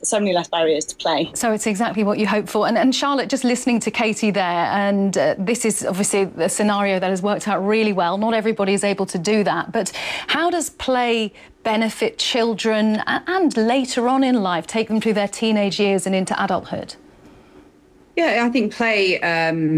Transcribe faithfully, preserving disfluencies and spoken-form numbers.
so many less barriers to play. So it's exactly what you hope for. And, and Charlotte, just listening to Katie there, and uh, this is obviously a scenario that has worked out really well. Not everybody is able to do that. But how does play benefit children and, and later on in life, take them through their teenage years and into adulthood? Yeah, I think play... Um